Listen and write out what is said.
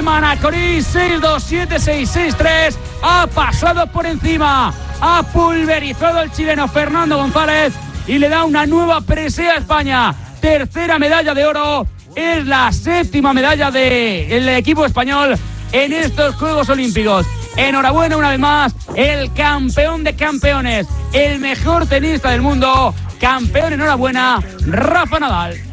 Manacorí, 6-2, 7-6, 6-3. Ha pasado por encima, ha pulverizado el chileno Fernando González y le da una nueva presea a España. Tercera medalla de oro, es la séptima medalla del equipo español en estos Juegos Olímpicos. Enhorabuena una vez más, el campeón de campeones, el mejor tenista del mundo, campeón, enhorabuena, Rafa Nadal.